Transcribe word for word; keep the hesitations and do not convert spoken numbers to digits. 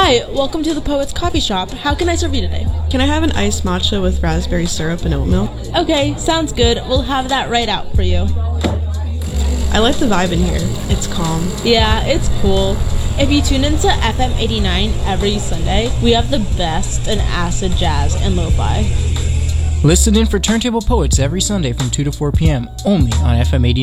Hi, welcome to the Poets Coffee Shop. How can I serve you today? Can I have an iced matcha with raspberry syrup and oat milk? Okay, sounds good. We'll have that right out for you. I like the vibe in here. It's calm. Yeah, it's cool. If you tune into F M eighty-nine every Sunday, we have the best in acid jazz and lo-fi. Listen in for Turntable Poets every Sunday from two to four p.m. only on F M eighty-nine.